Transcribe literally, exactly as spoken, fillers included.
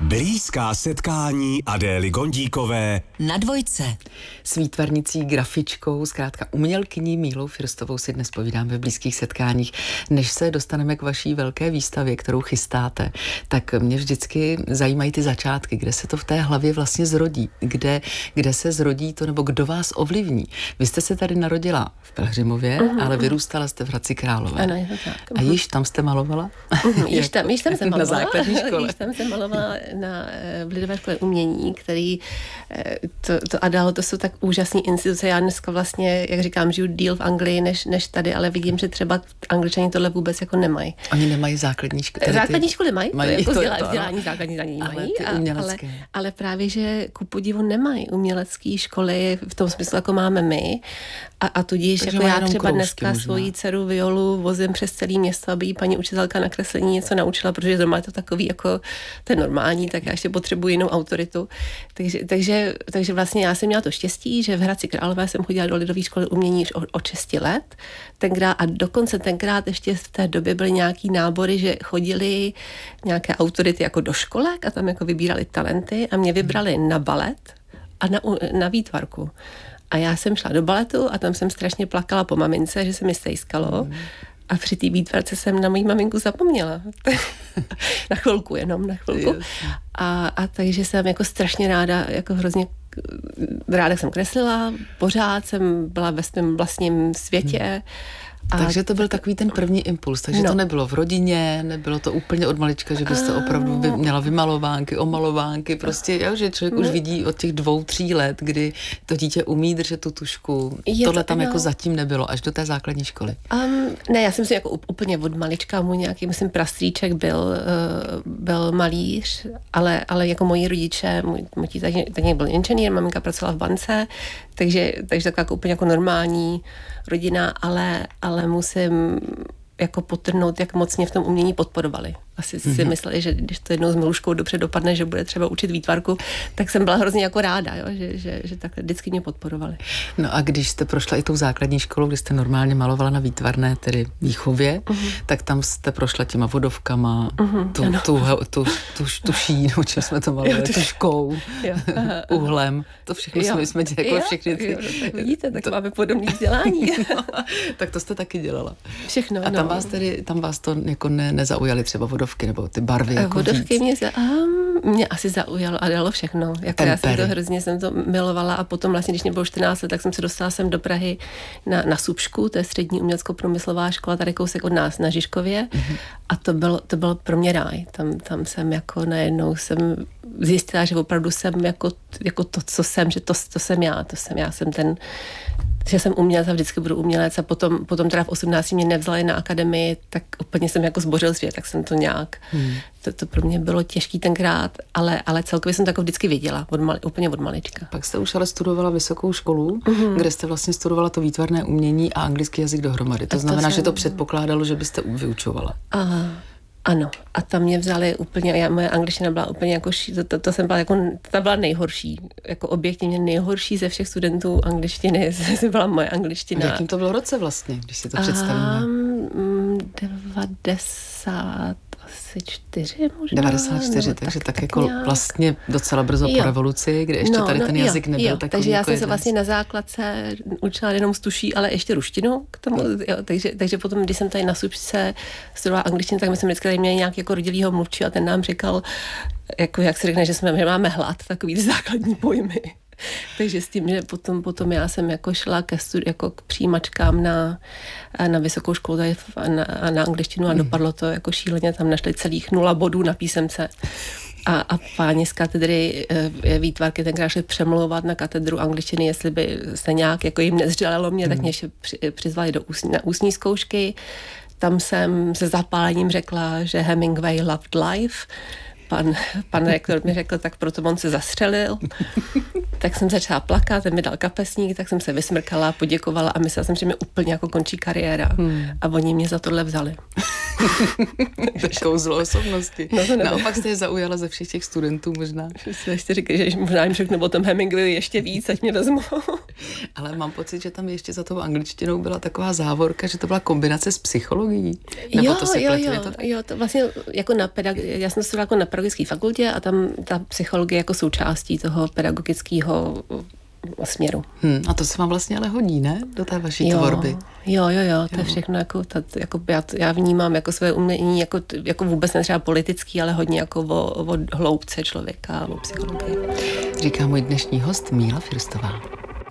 Blízká setkání Adély Gondíkové na Dvojce. S výtvarnicí, grafičkou, zkrátka umělkyní Mílou Firstovou si dnes povídám ve blízkých setkáních. Než se dostaneme k vaší velké výstavě, kterou chystáte, tak mě vždycky zajímají ty začátky, kde se to v té hlavě vlastně zrodí, kde, kde se zrodí to, nebo kdo vás ovlivní. Vy jste se tady narodila v Pelhřimově, uh-huh, ale vyrůstala jste v Hradci Králové. Ano, je to tak. Uh-huh. A již tam jste malovala? Uh-huh, již, tam, již tam jsem malovala. Na základní škole. Již tam jsem malovala na v Lidové škole umění, který to, to Adélo, to jsou tak úžasné instituce. Já dneska vlastně, jak říkám, žiju díl v Anglii než, než tady, ale vidím, že třeba Angličani tohle vůbec jako nemají. Oni nemají základní školy. Základní školy mají, mají to jako to, vzdělá, to, vzdělání základní za ní mají, ale, a, ale, ale právě, že ku podivu nemají umělecké školy v tom smyslu, jako máme my. A, a tudíž, takže jako já třeba kroužky, dneska možná. Svoji dceru Violu vozím přes celé město, aby jí paní učitelka na kreslení něco naučila, protože doma je to takový jako ten normální, tak já ještě potřebuji jinou autoritu. Takže, takže, takže vlastně já jsem měla to štěstí, že v Hradci Králové jsem chodila do Lidové školy umění už od šesti let. Tenkrát, a dokonce tenkrát ještě v té době byly nějaký nábory, že chodili nějaké autority jako do školek a tam jako vybírali talenty a mě vybrali na balet a na, na výtvarku. A já jsem šla do baletu a tam jsem strašně plakala po mamince, že se mi stejskalo. Mm. A při té výtvarce jsem na moji maminku zapomněla. Na chvilku jenom, na chvilku. A, a takže jsem jako strašně ráda, jako hrozně ráda jsem kreslila, pořád jsem byla ve svém vlastním světě. A takže to byl takový ten první impuls, takže no. To nebylo v rodině, nebylo to úplně od malička, že byste opravdu vy, měla vymalovánky, omalovánky, prostě, jo, že člověk no. už vidí od těch dvou, tří let, kdy to dítě umí držet tu tušku. Je Tohle to, tam no. jako zatím nebylo, až do té základní školy. Um, ne, já jsem si jako úplně od malička, můj nějaký, myslím, prastrýček byl, uh, byl malíř, ale, ale jako moji rodiče, můj, můj tatínek byl inženýr, maminka pracovala v bance, takže, takže taková jako úplně jako normální rodina, ale, ale musím jako potrhnout, jak moc mě v tom umění podporovali. Asi mm-hmm. si mysleli, že když to jednou s Miluškou dobře dopadne, že bude třeba učit výtvarku, tak jsem byla hrozně jako ráda, jo? Že, že, že takhle vždycky mě podporovali. No a když jste prošla i tou základní školu, kdy jste normálně malovala na výtvarné, tedy výchově, mm-hmm. tak tam jste prošla těma vodovkama, mm-hmm. tu, tu, tu, tu, tu šínu, čím jsme to malovali, tuškou, uhlem, to všechno jo. jsme, jsme dělali, jako všechny ty... Jo, tak vidíte, tak to... máme podobné vzdělání. No, tak to jste taky dělala. Všechno, a tam no. vás tedy, tam vás to jako ne, nezaujaly třeba vodovky, nebo ty barvy jako vodovky víc. mě, za, um, mě asi zaujalo a dalo všechno. Jako já jsem to hrozně jsem to milovala a potom vlastně, když mě bylo čtrnáct let, tak jsem se dostala sem do Prahy na, na Subšku, to je střední umělecko-průmyslová škola, tady kousek od nás na Žižkově mm-hmm. a to byl, to byl pro mě ráj. Tam, tam jsem jako najednou jsem zjistila, že opravdu jsem jako, jako to, co jsem, že to, to jsem já, to jsem já, jsem ten že jsem umělec a vždycky budu umělec a potom, potom teda v osmnácti mě nevzali na akademii, tak úplně jsem jako zbořil svět, tak jsem to nějak, hmm. to, to pro mě bylo těžký tenkrát, ale, ale celkově jsem to jako vždycky věděla, od mali, úplně od malička. Pak jste už ale studovala vysokou školu, mm-hmm. kde jste vlastně studovala to výtvarné umění a anglický jazyk dohromady. To, to znamená, jsem... že to předpokládalo, že byste vyučovala. Aha. Ano, a tam mě vzali úplně, já, moje angličtina byla úplně jako, to, to, to jsem byla jako, ta byla nejhorší, jako objektivně nejhorší ze všech studentů angličtiny, to byla moje angličtina. V jakým to bylo roce vlastně, když si to představíme? Um, devadesát asi čtyři možná. devadesát čtyři, no, takže tak, tak, tak jako nějak... vlastně docela brzo jo. po revoluci, kdy ještě no, tady no, ten jazyk jo, nebyl jo, takový. Takže já jako jsem jeden. se vlastně na základce učila jenom z tuší, ale ještě ruštinu k tomu. Jo, takže, takže potom, když jsem tady na Subšce studovala angličtinu, tak my jsme vždycky tady měli nějaký jako rodilýho mluvčí a ten nám říkal, jako jak se řekne, že, jsme, že máme hlad, takový základní pojmy. Takže s tím, že potom, potom já jsem jako šla ke studi- jako k přijímačkám na, na vysokou školu tady a na, a na angličtinu a dopadlo to jako šíleně, tam našli celých nula bodů na písemce. A, a páni z katedry e, výtvarky tenkrát šli přemlouvat na katedru angličtiny, jestli by se nějak jako jim nezřelelo mě, hmm. tak mě ještě při, přizvali do ústní, na ústní zkoušky. Tam jsem se zapálením řekla, že Hemingway loved life. Pan, pan rektor mi řekl, tak proto on se zastřelil. Tak jsem začala plakat, ten mi dal kapesník, tak jsem se vysmrkala, poděkovala a myslela jsem, že mi úplně jako končí kariéra. Hmm. A oni mě za tohle vzali. To je kouzlo osobnosti. No naopak jste je zaujala ze všech těch studentů možná. Ještě říkali, že možná jim řeknu o tom Hemingwayi ještě víc, ať mě vezmou. Ale mám pocit, že tam ještě za tou angličtinou byla taková závorka, že to byla kombinace s psychologií. Nebo jo, to se jo, pletu, jo, je to tak? jo, to vlastně jako na pedag- já jsem studovala jako na pedagogické fakultě a tam ta psychologie jako součástí toho pedagogického směru. Hmm, a to se vám vlastně ale hodí, ne? Do té vaší jo, tvorby. Jo, jo, jo, to Jo. je všechno jako, ta, jako já, já vnímám jako své umění, jako, jako vůbec ne třeba politický, ale hodně jako o, o hloubce člověka, o psychologii. Říká můj dnešní host Míla Firstová.